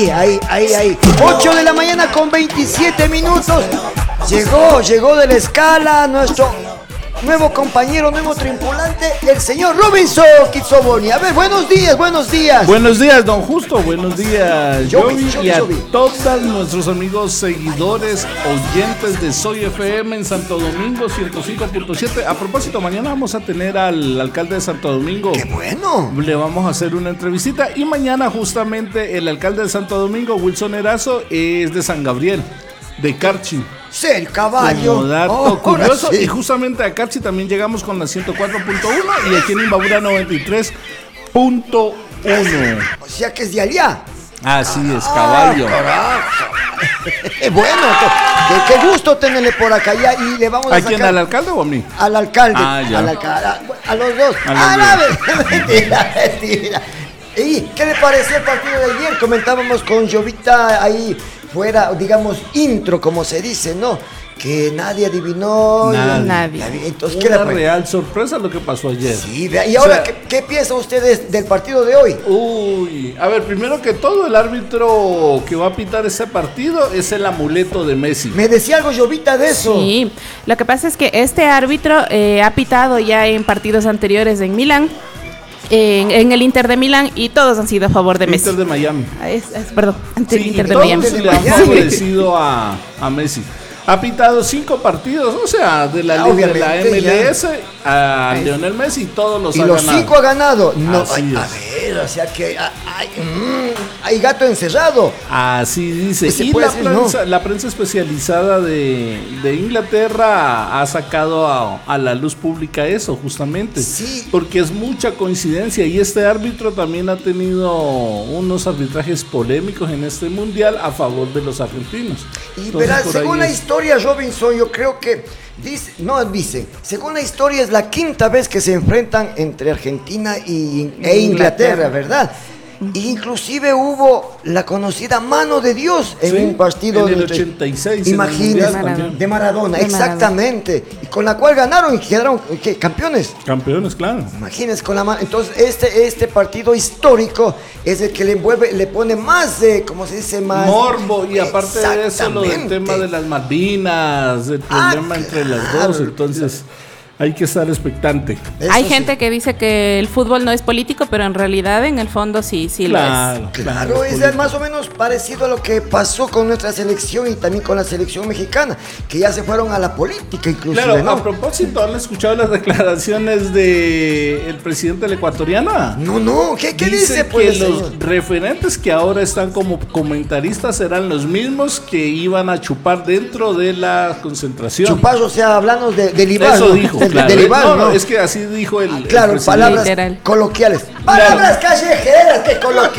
Ahí. 8 de la mañana con 27 minutos. Llegó de la escala nuestro nuevo compañero, nuevo tripulante, el señor Robinson Kitsoboni. A ver, buenos días. Buenos días, don Justo, buenos días, Jovi, y a Jovi. todos nuestros amigos seguidores, oyentes de Soy FM en Santo Domingo 105.7. A propósito, mañana vamos a tener al alcalde de Santo Domingo. ¡Qué bueno! Le vamos a hacer una entrevista y mañana justamente el alcalde de Santo Domingo, Wilson Erazo, es de San Gabriel, de Carchi. Sí, el caballo. Como dato curioso, sí. y justamente a Carchi también llegamos con la 104.1 y aquí en Imbabura 93.1. O sea que es de allá. Así es, caballo. Bueno, qué gusto tenerle por acá ya y le vamos a ¿A sacar... quién? ¿Al alcalde o a mí? Al alcalde. Ya. A los dos. Mentira. ¿Y qué le pareció el partido de ayer? Comentábamos con Jovita ahí fuera, digamos, intro, como se dice, ¿no? Que nadie adivinó. Nadie. Entonces, ¿qué Una le real sorpresa lo que pasó ayer. Sí, y ahora, ¿qué piensan ustedes del partido de hoy? Uy, a ver, primero que todo, el árbitro que va a pitar ese partido es el amuleto de Messi. Me decía algo Jovita de eso. Sí, lo que pasa es que este árbitro ha pitado ya en partidos anteriores en Milán, en el Inter de Milán, y todos han sido a favor de Messi. Inter de Miami. Perdón, ante el Sí, Inter de todos Miami. le han favorecido a Messi. Ha pitado 5 partidos, o sea, de la MLS a Lionel Messi, y todos los ha ¿Y los ganado. 5 ha ganado? No, Así a es. ver, o sea que hay gato encerrado. Así dice. Se Y puede decir, la prensa especializada de Inglaterra ha sacado a la luz pública eso, justamente. Sí. Porque es mucha coincidencia. Y este árbitro también ha tenido unos arbitrajes polémicos en este mundial a favor de los argentinos. Y Entonces, verás, por según ahí la es. historia, Robinson, yo creo que según la historia es la 5ª vez que se enfrentan entre Argentina e Inglaterra, ¿verdad? Inclusive hubo la conocida mano de Dios en un partido en el 86. Imagínense, de Maradona, exactamente. Y con la cual ganaron y quedaron campeones. Campeones, claro. Imagínense con la mano. Entonces, este partido histórico es el que le pone más, ¿cómo se dice? Más morbo, y aparte de eso, lo del Exactamente. tema de las Malvinas, el problema entre las dos, entonces hay que estar expectante. Hay gente que dice que el fútbol no es político, pero en realidad en el fondo sí lo es. Claro, es más o menos parecido a lo que pasó con nuestra selección y también con la selección mexicana, que ya se fueron a la política inclusive, Claro, ¿no? a propósito, ¿han escuchado las declaraciones del presidente ecuatoriano? No, ¿qué dice pues, que el los señor? referentes que ahora están como comentaristas serán los mismos que iban a chupar dentro de la concentración. Chupar, o sea, hablando del IVA, Eso ¿no? dijo, Del claro. IVA, No, es que así dijo el claro, presidente. palabras Literal. coloquiales. Palabras callejeras, que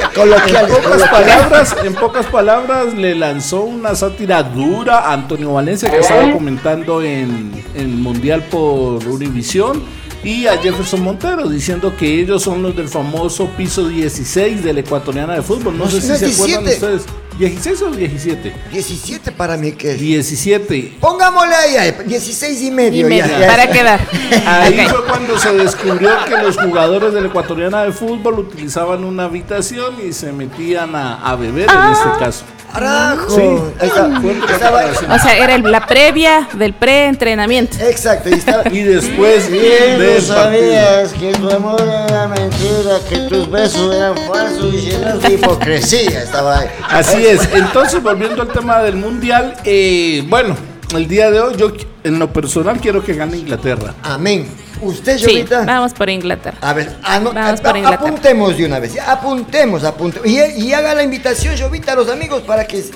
coloquiales. En pocas palabras, le lanzó una sátira dura a Antonio Valencia, que estaba comentando en Mundial por Univisión, y a Jefferson Montero, diciendo que ellos son los del famoso piso 16 de la Ecuatoriana de Fútbol. No sé si se acuerdan ustedes. ¿16 o 17? 17 para mí, ¿qué es? 17. Pongámosle ahí, 16 y medio. Para quedar. Ahí Ok. fue cuando se descubrió que los jugadores de la Ecuatoriana de Fútbol utilizaban una habitación y se metían a beber en este caso. ¡Carajo! Sí. Ahí está. O sea, era la previa del pre-entrenamiento. Exacto, Y después Bien, del no sabías que tu amor era mentira, que tus besos eran falsos y llenos de hipocresía. Estaba ahí. Así es. Entonces, volviendo al tema del mundial, bueno, el día de hoy yo en lo personal quiero que gane Inglaterra. Amén. ¿Usted, Sí, Jovita? vamos por Inglaterra. A ver, Vamos por Inglaterra. apuntemos de una vez. Apuntemos. Y haga la invitación, Jovita, a los amigos para que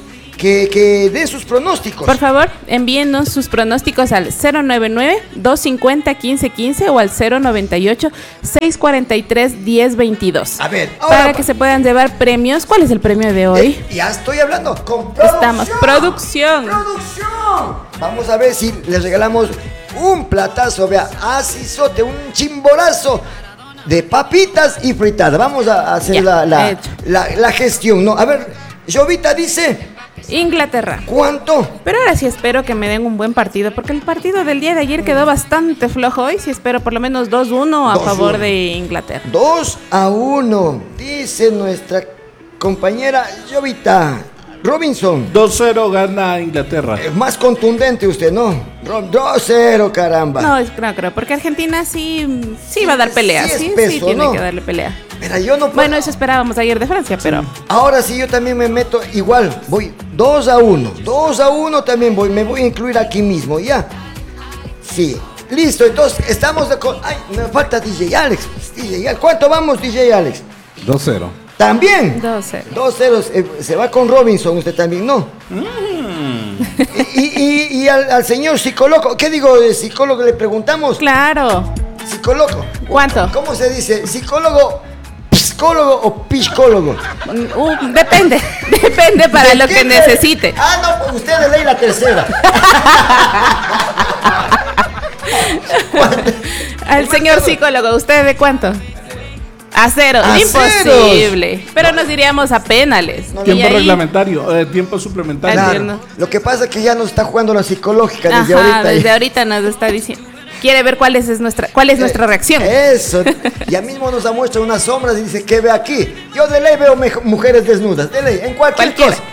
dé sus pronósticos. Por favor, envíennos sus pronósticos al 099-250-1515 o al 098-643-1022. A ver, para que se puedan llevar premios. ¿Cuál es el premio de hoy? Ya estoy hablando con producción. Estamos, producción. Vamos a ver si les regalamos un platazo, vea, asisote, un chimborazo de papitas y fritadas. Vamos a hacer Ya, la gestión, ¿no? A ver, Jovita dice... Inglaterra. ¿Cuánto? Pero ahora sí espero que me den un buen partido, porque el partido del día de ayer quedó bastante flojo. Hoy sí espero por lo menos 2-1 a 2-1. favor de Inglaterra. 2-1, dice nuestra compañera Jovita Robinson. 2-0 gana Inglaterra. Más contundente usted, ¿no? 2-0, caramba. No, creo, porque Argentina sí va a dar pelea. Sí es Sí, peso, tiene ¿no? que darle pelea. Mira, yo no puedo. Bueno, eso esperábamos ayer de Francia, pero... Ahora sí, yo también me meto igual. Voy 2-1. 2-1 también voy. Me voy a incluir aquí mismo, ¿ya? Sí. Listo, entonces estamos de... Ay, me falta DJ Alex. DJ Alex. ¿Cuánto vamos, DJ Alex? 2-0. ¿También? 2-0. 2-0. Se va con Robinson usted también, ¿no? Y al señor psicólogo, ¿qué digo de psicólogo? Le preguntamos. Claro. Psicólogo. ¿Cuánto? ¿Cómo se dice? ¿Psicólogo, psicólogo o piscólogo? Depende para lo que necesite. No, pues usted de ley la tercera. Al señor psicólogo, ¿usted de cuánto? A 0, A imposible. Pero nos iríamos a penales. No, Y Tiempo ahí- reglamentario, tiempo suplementario. Entiendo. Lo que pasa es que ya nos está jugando la psicológica desde Ajá, ahorita. desde ahorita nos está diciendo. Quiere ver cuál es nuestra reacción. Eso. Ya mismo nos ha muestra unas sombras y dice, ¿qué ve aquí? Yo de ley veo mujeres desnudas. De ley, en cualquier Cualquiera. cosa.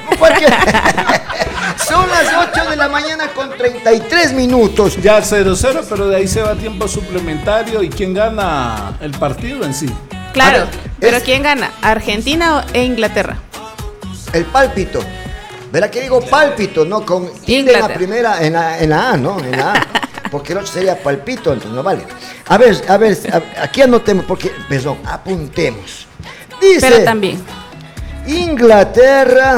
Son las 8 de la mañana con 33 minutos. Ya 0-0, pero de ahí se va a tiempo suplementario. ¿Y quién gana el partido en sí? Claro, A ver, pero ¿quién gana? ¿Argentina e Inglaterra? El pálpito. ¿Verdad que digo pálpito? No, con tilde en la Inglaterra. primera, en la A, ¿no? En la A. Porque el otro sería palpito, entonces no vale. A ver, aquí anotemos, porque, perdón, apuntemos. Dice Pero también. Inglaterra.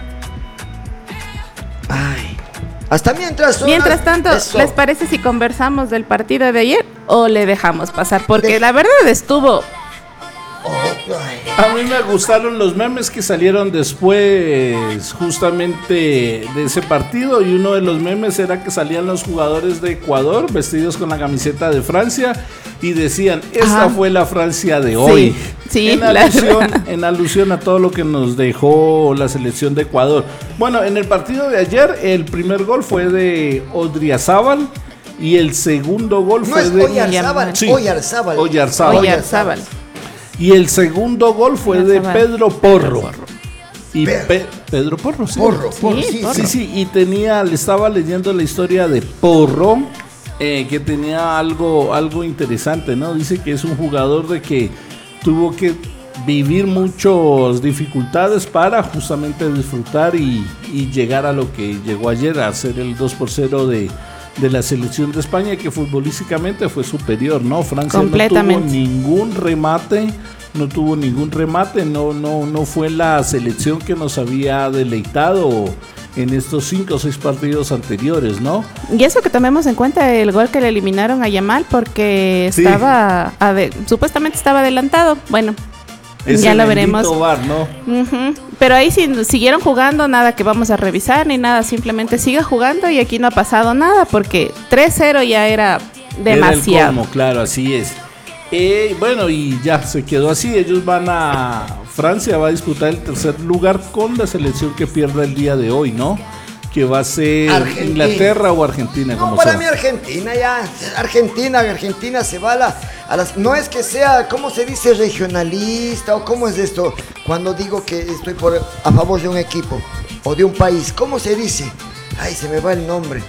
Ay. Hasta mientras son Mientras las- tanto, eso. ¿les parece si conversamos del partido de ayer o le dejamos pasar? Porque la verdad estuvo... Ay. A mí me gustaron los memes que salieron después justamente de ese partido, y uno de los memes era que salían los jugadores de Ecuador vestidos con la camiseta de Francia y decían, esta Ajá. fue la Francia de hoy. sí, en alusión a todo lo que nos dejó la selección de Ecuador. Bueno, en el partido de ayer el primer gol fue de Odriozábal y el segundo gol No fue es de Oyarzábal, Sí. Oyarzábal. Oyarzábal. Oyarzábal. Y el segundo gol fue de Oyarzábal. Pedro Porro. Y Pe- Pedro Porro, sí. Porro, Sí, porro, sí, porro. Sí, sí, y le estaba leyendo la historia de Porro, que tenía algo interesante, ¿no? Dice que es un jugador de que tuvo que vivir muchas dificultades para justamente disfrutar y llegar a lo que llegó ayer, a hacer el 2-0 de la selección de España, que futbolísticamente fue superior, ¿no? Francia Completamente. no tuvo ningún remate, no fue la selección que nos había deleitado en estos 5 o 6 partidos anteriores, ¿no? Y eso que tomemos en cuenta el gol que le eliminaron a Yamal porque Sí. supuestamente estaba adelantado. Bueno, Ese ya lo bendito veremos. VAR, ¿no? Ujú. Pero ahí sí siguieron jugando, nada que vamos a revisar ni nada, simplemente siga jugando y aquí no ha pasado nada porque 3-0 ya era demasiado. Era el colmo, claro, así es. Bueno, y ya se quedó así. Ellos Francia va a disputar el tercer lugar con la selección que pierda el día de hoy, ¿no? Que va a ser Argentina. Inglaterra o Argentina, No, como para sea. mí Argentina ya. Argentina se va a las... No es que sea, ¿cómo se dice? Regionalista o cómo es esto. Cuando digo que estoy a favor de un equipo o de un país. ¿Cómo se dice? Ay, se me va el nombre.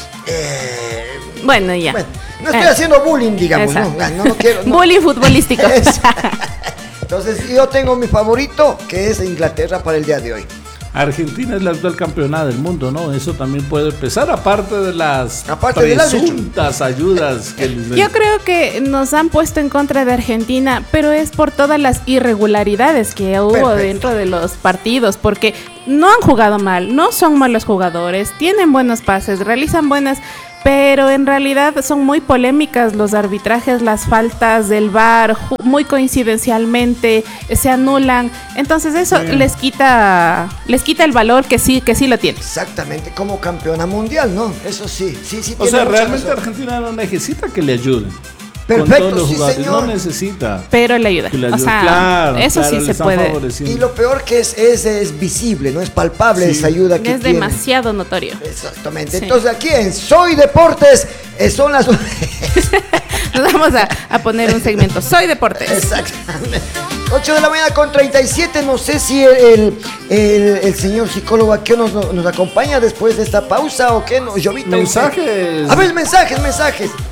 Bueno, ya. Bueno, no estoy haciendo bullying, digamos. Exacto. No quiero. no. Bullying futbolístico. Eso. Entonces yo tengo mi favorito, que es Inglaterra para el día de hoy. Argentina es la actual campeona del mundo, ¿no? Eso también puede pesar, aparte de las presuntas ayudas que les den. Yo creo que nos han puesto en contra de Argentina, pero es por todas las irregularidades que hubo Perfecto. dentro de los partidos, porque no han jugado mal, no son malos jugadores, tienen buenos pases, realizan buenas, pero en realidad son muy polémicas los arbitrajes, las faltas del VAR, muy coincidencialmente se anulan, entonces eso les quita el valor que sí lo tiene. Exactamente, como campeona mundial, ¿no? Eso sí. O tiene sea, mucha realmente razón. Argentina no necesita que le ayuden. Perfecto, con todos los sí, jugadores, señor. no necesita. Pero le ayuda. que le O ayuden. sea, Claro, eso claro, sí le se están puede. favoreciendo. Y lo peor que es visible, no es palpable Sí. esa ayuda que Es tiene. demasiado notorio. Exactamente. Sí. Entonces aquí en Soy Deportes son las... Nos vamos a poner un segmento. Soy deportes. Exactamente. 8 de la mañana con 37. No sé si el señor psicólogo aquí nos acompaña después de esta pausa o qué. No, Jovita, mensajes. A ver, mensajes.